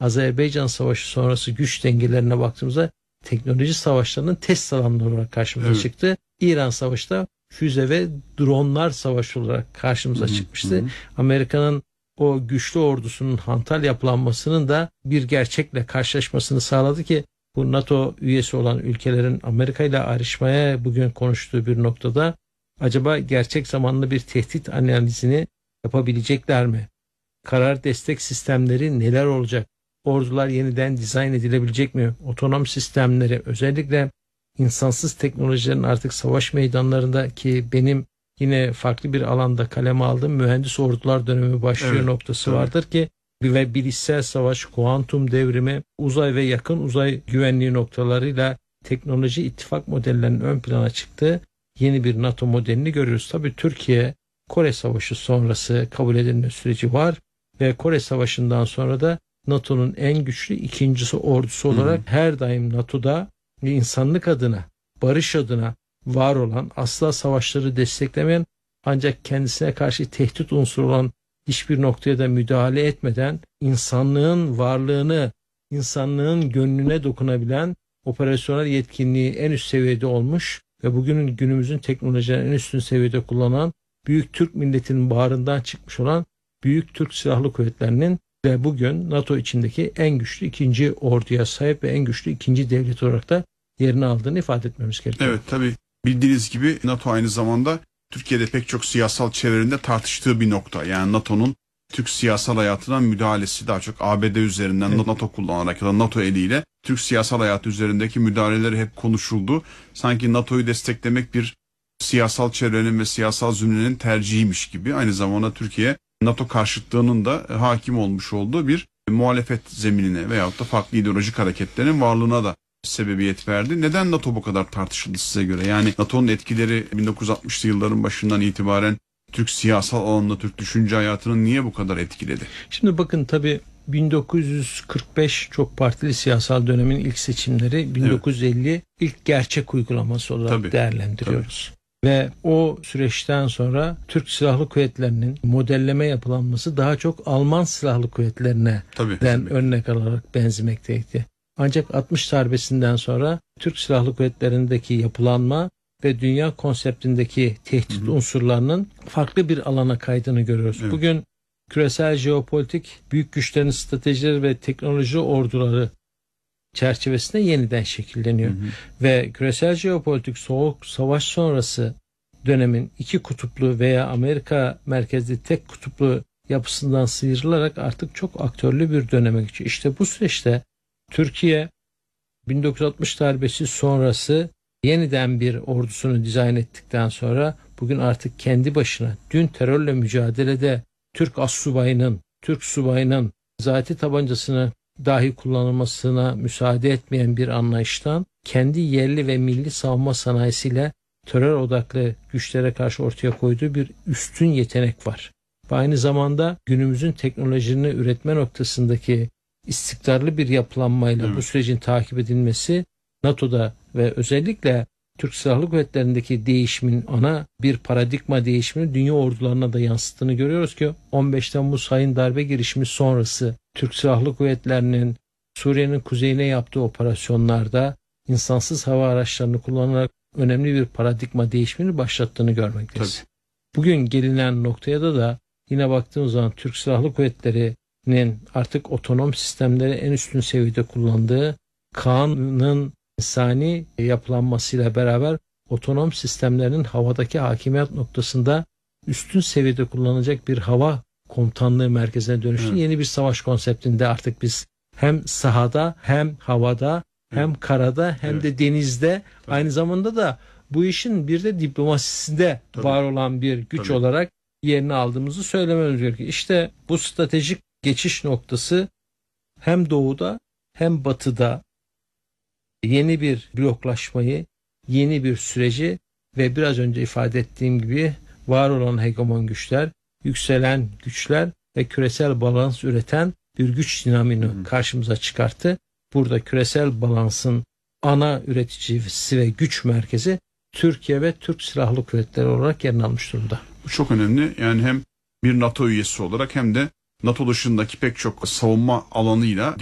Azerbaycan Savaşı sonrası güç dengelerine baktığımızda teknoloji savaşlarının test alanları olarak karşımıza çıktı. İran Savaşı'da füze ve dronlar savaşı olarak karşımıza çıkmıştı. Amerika'nın o güçlü ordusunun hantal yapılanmasının da bir gerçekle karşılaşmasını sağladı ki bu NATO üyesi olan ülkelerin Amerika ile ayrışmaya bugün konuştuğu bir noktada acaba gerçek zamanlı bir tehdit analizini yapabilecekler mi? Karar destek sistemleri neler olacak? Ordular yeniden dizayn edilebilecek mi? Otonom sistemleri, özellikle insansız teknolojilerin artık savaş meydanlarında, ki benim yine farklı bir alanda kaleme aldığım mühendis ordular dönemi başlıyor noktası vardır ki ve bilişsel savaş, kuantum devrimi, uzay ve yakın uzay güvenliği noktalarıyla teknoloji ittifak modellerinin ön plana çıktığı yeni bir NATO modelini görüyoruz. Tabii Türkiye Kore Savaşı sonrası kabul edilme süreci var ve Kore Savaşı'ndan sonra da NATO'nun en güçlü ikincisi ordusu olarak her daim NATO'da insanlık adına, barış adına var olan, asla savaşları desteklemeyen ancak kendisine karşı tehdit unsuru olan hiçbir noktaya da müdahale etmeden insanlığın varlığını, insanlığın gönlüne dokunabilen operasyonel yetkinliği en üst seviyede olmuş ve bugünün günümüzün teknolojilerini en üstün seviyede kullanan Büyük Türk milletinin bağrından çıkmış olan Büyük Türk Silahlı Kuvvetleri'nin ve bugün NATO içindeki en güçlü ikinci orduya sahip ve en güçlü ikinci devlet olarak da yerini aldığını ifade etmemiz gerekiyor. Evet, tabii bildiğiniz gibi NATO aynı zamanda Türkiye'de pek çok siyasal çevrelerinde tartıştığı bir nokta. Yani NATO'nun Türk siyasal hayatına müdahalesi, daha çok ABD üzerinden NATO kullanarak ya da NATO eliyle Türk siyasal hayatı üzerindeki müdahaleleri hep konuşuldu. Sanki NATO'yu desteklemek bir siyasal çevrenin ve siyasal zümrenin tercihiymiş gibi. Aynı zamanda Türkiye NATO karşıtlığının da hakim olmuş olduğu bir muhalefet zeminine veyahut da farklı ideolojik hareketlerin varlığına da sebebiyet verdi. Neden NATO bu kadar tartışıldı size göre? Yani NATO'nun etkileri 1960'lı yılların başından itibaren Türk siyasal alanında Türk düşünce hayatını niye bu kadar etkiledi? Şimdi bakın, tabii 1945 çok partili siyasal dönemin ilk seçimleri, 1950 ilk gerçek uygulaması olarak değerlendiriyoruz. Ve o süreçten sonra Türk Silahlı Kuvvetleri'nin modelleme yapılanması daha çok Alman Silahlı Kuvvetleri'ne örnek alarak benzemekteydi. Ancak 60 darbesinden sonra Türk Silahlı Kuvvetleri'ndeki yapılanma ve dünya konseptindeki tehdit unsurlarının farklı bir alana kaydığını görüyoruz. Bugün küresel jeopolitik büyük güçlerin stratejileri ve teknoloji orduları çerçevesinde yeniden şekilleniyor. Ve küresel jeopolitik soğuk savaş sonrası dönemin iki kutuplu veya Amerika merkezli tek kutuplu yapısından sıyrılarak artık çok aktörlü bir döneme geçiyor. İşte bu süreçte Türkiye 1960 darbesi sonrası yeniden bir ordusunu dizayn ettikten sonra bugün artık kendi başına, dün terörle mücadelede Türk assubayının, Türk subayının zati tabancasını dahi kullanılmasına müsaade etmeyen bir anlayıştan kendi yerli ve milli savunma sanayisiyle terör odaklı güçlere karşı ortaya koyduğu bir üstün yetenek var. Ve aynı zamanda günümüzün teknolojini üretme noktasındaki istikrarlı bir yapılanmayla bu sürecin takip edilmesi NATO'da ve özellikle Türk Silahlı Kuvvetleri'ndeki değişimin ana bir paradigma değişimini dünya ordularına da yansıttığını görüyoruz ki 15 Temmuz hain darbe girişimi sonrası Türk Silahlı Kuvvetleri'nin Suriye'nin kuzeyine yaptığı operasyonlarda insansız hava araçlarını kullanarak önemli bir paradigma değişimini başlattığını görmekteyiz. Bugün gelinen noktaya da yine baktığımız zaman Türk Silahlı Kuvvetleri'nin artık otonom sistemleri en üstün seviyede kullandığı, Kaan'ın insani yapılanmasıyla beraber otonom sistemlerin havadaki hakimiyet noktasında üstün seviyede kullanılacak bir hava komutanlığı merkezine dönüştü. Yeni bir savaş konseptinde artık biz hem sahada hem havada hem karada hem de denizde aynı zamanda da bu işin bir de diplomasisinde var olan bir güç olarak yerini aldığımızı söylememiz gerekiyor. İşte bu stratejik geçiş noktası hem doğuda hem batıda yeni bir bloklaşmayı, yeni bir süreci ve biraz önce ifade ettiğim gibi var olan hegemon güçler, yükselen güçler ve küresel balans üreten bir güç dinamini karşımıza çıkarttı. Burada küresel balansın ana üreticisi ve güç merkezi Türkiye ve Türk Silahlı Kuvvetleri olarak yerini almış durumda. Bu çok önemli. Yani hem bir NATO üyesi olarak hem de NATO dışındaki pek çok savunma alanıyla